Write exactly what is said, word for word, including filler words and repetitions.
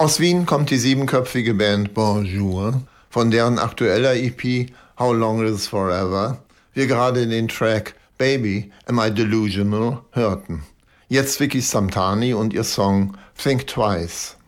Aus Wien kommt die siebenköpfige Band Bonjour, von deren aktueller E P How Long Is Forever wir gerade den Track Baby, Am I Delusional hörten. Jetzt Vicky Samtani und ihr Song Think Twice.